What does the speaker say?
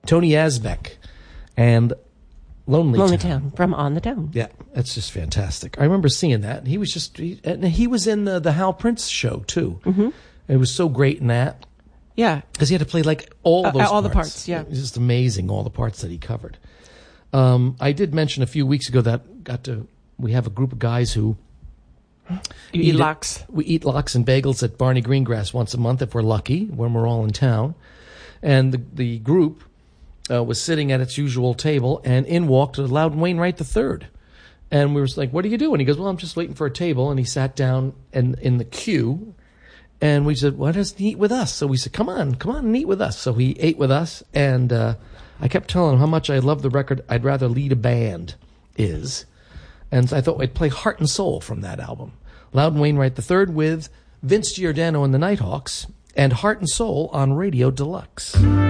Tony Yazbek, and Lonely Town from On the Town. Yeah, that's just fantastic. I remember seeing that. He was he was in the Hal Prince show too. Mm-hmm. It was so great in that. Yeah, because he had to play like all the parts. Yeah, it was just amazing, all the parts that he covered. I did mention a few weeks ago that we have a group of guys who eat lox. We eat lox and bagels at Barney Greengrass once a month if we're lucky, when we're all in town. And the group was sitting at its usual table, and in walked Loudon Wainwright III. And we were like, "What are you doing?" He goes, "Well, I'm just waiting for a table." And he sat down in the queue, and we said, "Why doesn't he eat with us?" So we said, "Come on and eat with us." So he ate with us, and I kept telling him how much I love the record "I'd Rather Lead a Band" is. And I thought I'd play Heart and Soul from that album. Loudon Wainwright III with Vince Giordano and the Nighthawks, and Heart and Soul on Radio Deluxe.